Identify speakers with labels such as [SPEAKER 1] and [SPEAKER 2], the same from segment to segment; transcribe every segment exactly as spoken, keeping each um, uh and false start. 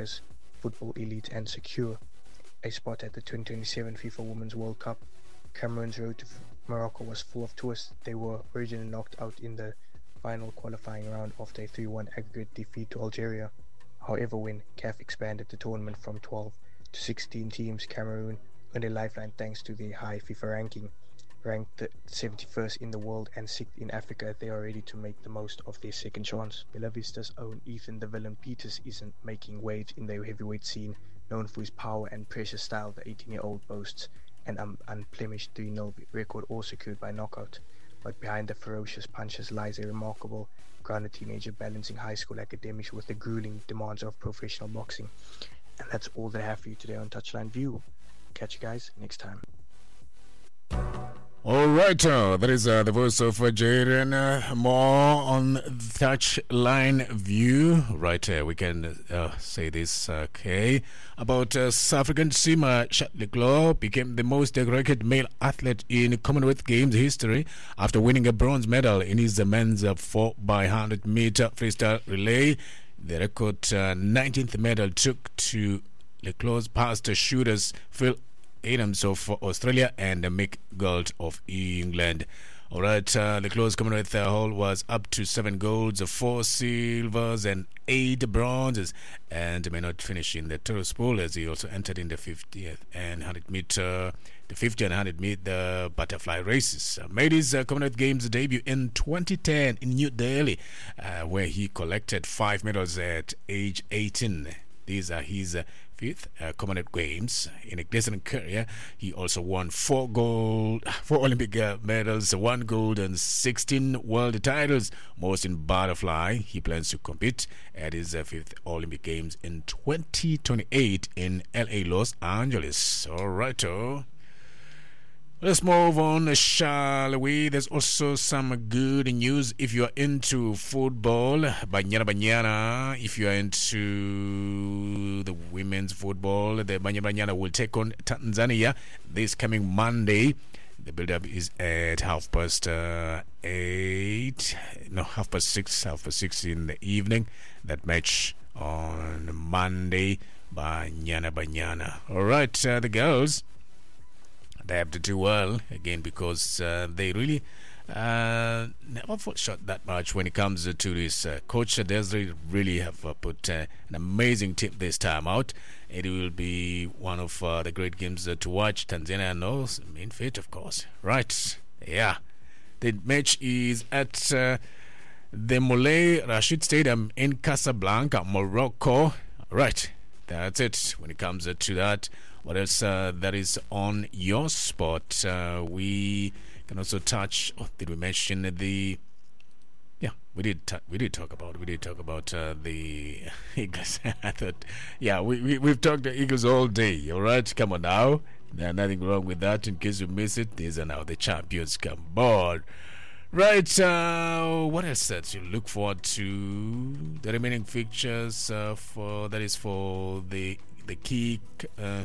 [SPEAKER 1] Africa's football elite and secure a spot at the twenty twenty-seven FIFA Women's World Cup. Cameroon's road to Morocco was full of twists. They were originally knocked out in the final qualifying round after a three one aggregate defeat to Algeria. However, when C A F expanded the tournament from twelve to sixteen teams, Cameroon earned a lifeline thanks to their high FIFA ranking. Ranked seventy-first in the world and sixth in Africa, they are ready to make the most of their second chance. Bella Vista's own Ethan the Villain Peters isn't making waves in the heavyweight scene. Known for his power and precious style, the eighteen-year-old boasts an un- unblemished three nil record, all secured by knockout. But behind the ferocious punches lies a remarkable, grounded teenager balancing high school academics with the grueling demands of professional boxing. And that's all that I have for you today on Touchline View. Catch you guys next time.
[SPEAKER 2] All right, uh, that is uh, the voice of uh, Jaden. Uh, more on Touchline View. Right, uh, we can uh, say this, okay, about uh, South African Sima Shatliklo became the most decorated male athlete in Commonwealth Games history after winning a bronze medal in his men's uh, four by one hundred meter freestyle relay. The record uh, nineteenth medal took to Leclerc's past shooters Phil Adams of Australia and Mick Gold of England. All right, uh, the close Commonwealth uh, haul was up to seven golds, four silvers, and eight bronzes, and may not finish in the Taurus pool as he also entered in the fiftieth and one hundred meter, the fifty and one hundred meter butterfly races. Uh, made his uh, Commonwealth Games debut in twenty ten in New Delhi, uh, where he collected five medals at age eighteen. These are his uh, fifth uh, Commonwealth Games. In a decent career, he also won four gold, four Olympic uh, medals, one gold, and sixteen world titles, most in butterfly. He plans to compete at his uh, fifth Olympic Games in twenty twenty-eight in L A, Los Angeles. All right, oh. Let's move on, shall we? There's also some good news if you are into football. Banyana Banyana, if you are into the women's football, the Banyana Banyana will take on Tanzania this coming Monday. The build-up is at half past uh, eight, no, half past six, half past six in the evening. That match on Monday, Banyana Banyana. All right, uh, the girls, they have to do well again because uh, they really uh, never fall short that much when it comes to this. Uh, Coach Desiree really have uh, put uh, an amazing team this time out. It will be one of uh, the great games uh, to watch. Tanzania knows main fate, of course. Right, yeah. The match is at uh, the Moulay Rashid Stadium in Casablanca, Morocco. Right, that's it when it comes uh, to that. What else uh, that is on your spot? Uh, we can also touch. Oh, did we mention the? Yeah, we did. T- we did talk about. We did talk about uh, the Eagles. I thought, yeah, we, we we've talked the Eagles all day. All right, come on now. There's nothing wrong with that. In case you miss it, these are now the champions. Come on. Right, uh, what else that you look forward to? The remaining fixtures uh, for that is for the the key. Uh,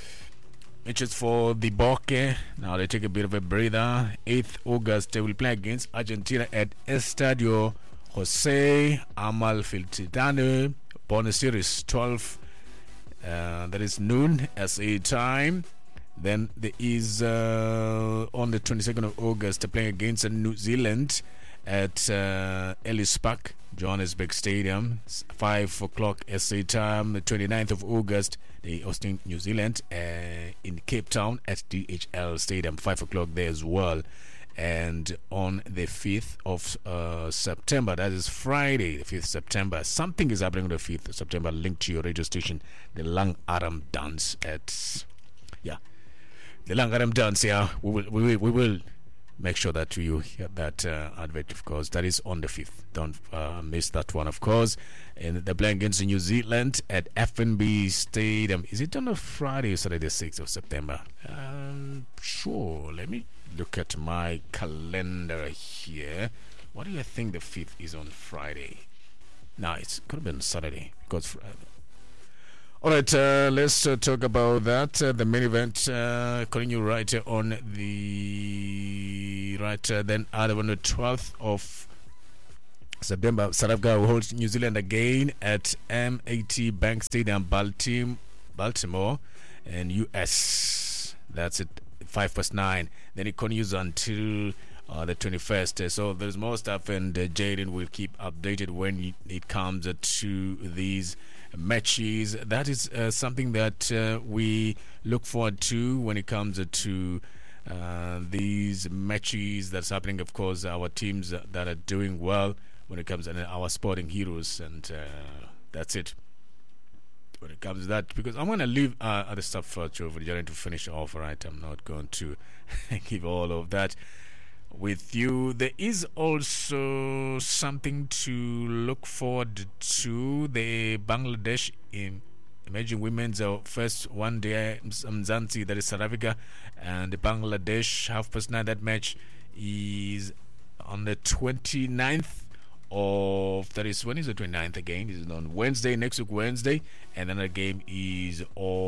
[SPEAKER 2] Which is for the Bokke. Now they take a bit of a breather. eighth August, they will play against Argentina at Estadio Jose Amalfitano. Bonus series twelve. Uh, that is noon S A time. Then there is uh, on the twenty-second of August, they're playing against New Zealand at uh, Ellis Park, Johannesburg Stadium, five o'clock S A time. The twenty-ninth of August, they hosting New Zealand uh, in Cape Town at D H L Stadium, five o'clock there as well. And on the fifth of uh, September, that is Friday, the fifth of September, something is happening on the fifth of September linked to your radio station, the Lang Aram Dance at, yeah, the Lang Aram Dance, yeah, we will, we will, we will make sure that you hear that uh, advert, of course. That is on the fifth. Don't uh, miss that one, of course. And they're playing against New Zealand at F N B Stadium. Is it on a Friday or Saturday, the sixth of September? Um, sure. Let me look at my calendar here. What do you think the fifth is on Friday? No, it could have been Saturday because. Uh, All right, uh, let's uh, talk about that. Uh, the main event, uh, calling you right uh, on the right. Uh, then, other on the twelfth of September, South Africa will host New Zealand again at M A T Bank Stadium, Baltim- Baltimore, and U S. That's at five past nine. Then it continues until uh, the twenty-first. Uh, so there's more stuff, and uh, Jaden will keep updated when it comes uh, to these matches. That is uh, something that uh, we look forward to when it comes uh, to uh, these matches that's happening. Of course, our teams that are doing well when it comes to our sporting heroes, and uh, that's it when it comes to that, because I'm going to leave uh, other stuff for Joe to finish off. Right, I'm not going to give all of that with you. There is also something to look forward to. The Bangladesh in Emerging Women's uh, first one day Mzansi, that is South Africa, and the Bangladesh half past nine. That match is on the twenty-ninth of that is when is the twenty-ninth again? This is on Wednesday, next week Wednesday, and then the game is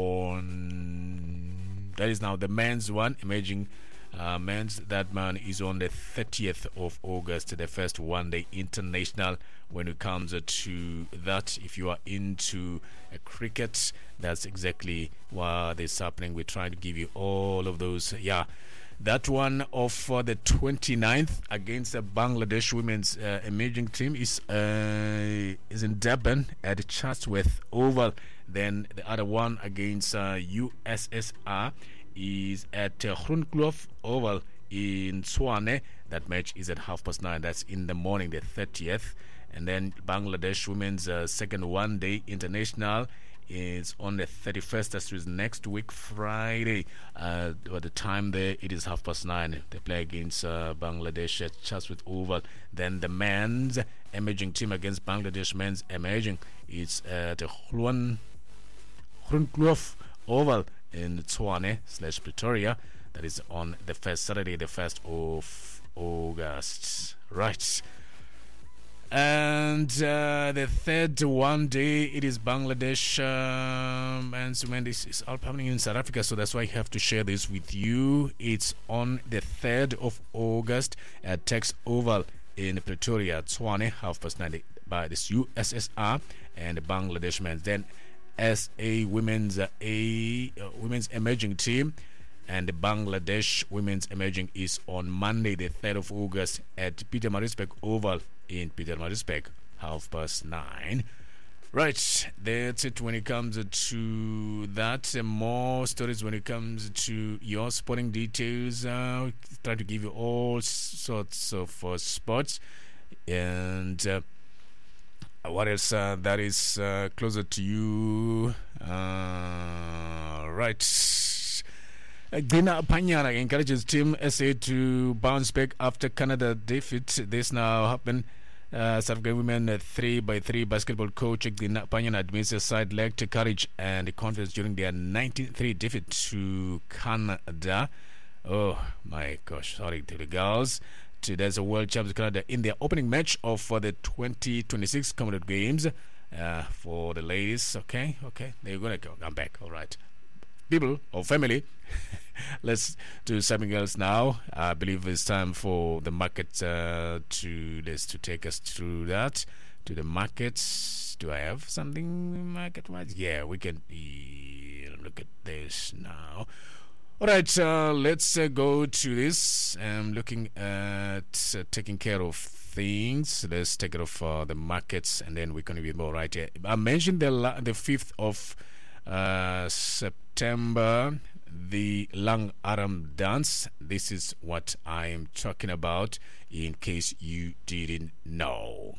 [SPEAKER 2] on, that is now the men's one, Emerging uh, men's. That man is on the thirtieth of August, the first one day international. When it comes to that, if you are into uh, cricket, that's exactly what is happening. We're trying to give you all of those. Yeah, that one of uh, the twenty-ninth against the Bangladesh women's uh, emerging team is uh, is in Durban at Chatsworth Oval. Then the other one against uh, U S S R is at uh, Groenkloof Oval in Tshwane. That match is at half past nine. That's in the morning, the thirtieth. And then Bangladesh women's uh, second one-day international is on the thirty-first. That is next week Friday. Uh, at the time there, it is half past nine. They play against uh, Bangladesh at Chatsworth Oval. Then the men's emerging team against Bangladesh men's emerging. It's at the Groenkloof Oval in Tshwane slash Pretoria. That is on the first Saturday, the first of August. Right. And uh, the third one day, it is Bangladesh, um, and so when this is all happening in South Africa, so that's why I have to share this with you. It's on the third of August at Tex Oval in Pretoria, Tshwane, half past nine by this U S S R and Bangladesh men's. Then S A women's uh, a uh, women's emerging team and the Bangladesh women's emerging is on Monday, the third of August at Pietermaritzburg Oval in Pietermaritzburg, half past nine. Right, that's it when it comes to that. Uh, more stories when it comes to your sporting details. Uh, try to give you all sorts of uh, sports. And uh, what else uh, that is uh, closer to you? Uh, right. Gdina Panyana encourages Team S A to bounce back after Canada defeat. This now happened. Uh, South African women uh, three by three basketball coach Gdina Panyana admits the side lacked courage and confidence during their nineteen three defeat to Canada. Oh my gosh, sorry to the girls. Today's a World Champions Canada in their opening match of for the twenty twenty-six Commonwealth Games. Uh, for the ladies, okay, okay, they're gonna go. I'm back. All right. People or family, let's do something else now. I believe it's time for the market uh, to let's to take us through that to the markets. Do I have something market wise? Yeah, we can yeah, look at this now. All right, uh, let's uh, go to this. I'm looking at uh, taking care of things. Let's take care of uh, the markets, and then we're going to be more right here. I mentioned the la- the fifth of Uh, September, the Lang Aram dance. This is what I'm talking about, in case you didn't know.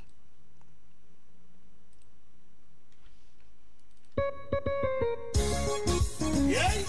[SPEAKER 3] Yay!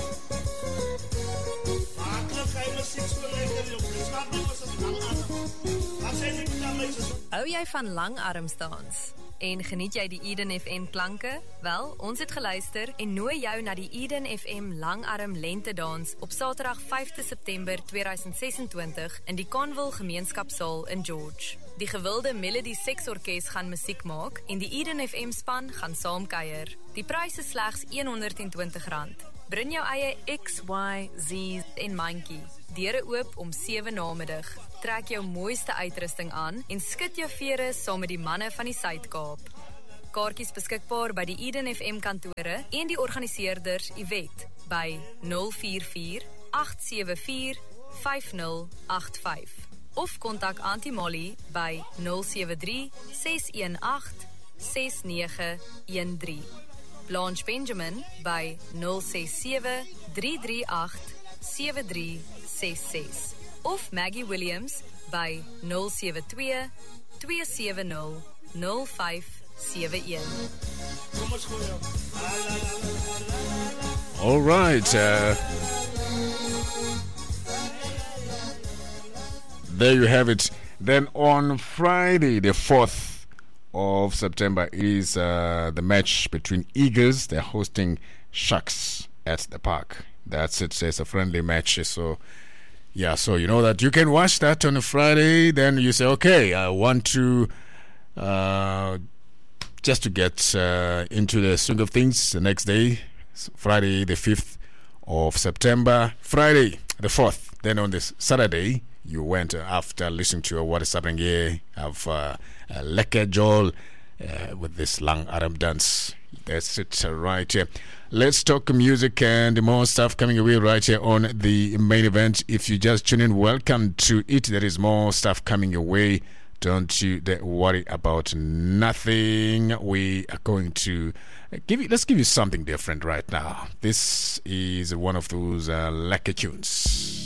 [SPEAKER 4] Hou jy van langarms dans? En geniet jy die Eden F M klanke? Wel, ons het geluister en nooi jou na die Eden F M Langarm Lentedans op Saterdag vyfde September tweeduisend ses-en-twintig in die Conville Gemeenskapsaal in George. Die gewilde Melody Seksorkes gaan musiek maak en die Eden F M span gaan saamkuier. Die pryse is slegs honderd en twintig rand. Bring jou eie X, Y, Z en mandjie. Deure oop om sewe namiddag. trek jou mooiste uitrusting aan en skud jou vere saam met die manne van die Suid-Kaap. Kaartjies beskikbaar by die Eden F M kantore en die organiseerders Iwet by nul vier vier agt sewe vier vyf nul agt vyf of kontak Auntie Molly by nul sewe drie ses een agt ses nege een drie. Blanche Benjamin by nul ses sewe drie drie agt sewe drie ses ses of Maggie Williams by nul sewe twee twee sewe nul nul vyf sewe een.
[SPEAKER 2] All right. Uh, there you have it. Then on Friday, the fourth of September, is uh, the match between Eagles. They're hosting Sharks at the park. That's it. It's a friendly match. So, yeah, so you know that you can watch that on a Friday. Then you say, okay, I want to uh, just to get uh, into the swing of things the next day. Friday the fifth of September, Friday the fourth. Then on this Saturday, you went uh, after listening to uh, what is happening here, have uh, uh, Lekker Joel uh, with this Lang Arm dance. That's it, uh, right here. Let's talk music and more stuff coming away right here on the main event. If you just tune in, welcome to it. There is more stuff coming your way. Don't you worry about nothing. We are going to give you, let's give you something different right now. This is one of those uh, Lekker tunes.